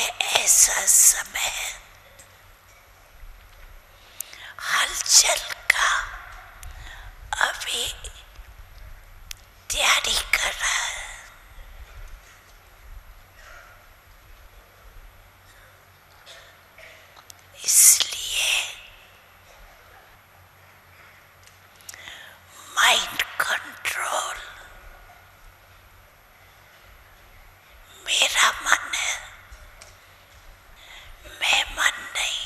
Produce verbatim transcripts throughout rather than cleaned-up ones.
ऐसा समय हलचल का अभी तैयारी कर रहा है। इसलिए माइंड कंट्रोल मेरा मन है, मैं मन नहीं,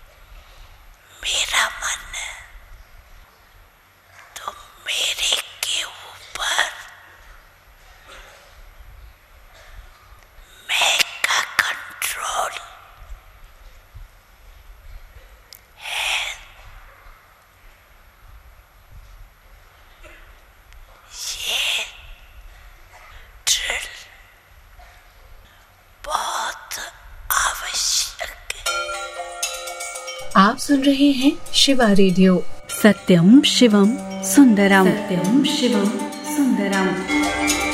मेरा मन है। तो मेरे के ऊपर मैं का कंट्रोल है। ये ड्रिल बहुत आवश्यक है। आप सुन रहे हैं शिवा रेडियो। सत्यम शिवम सुंदरम। सत्यम शिवम सुंदरम।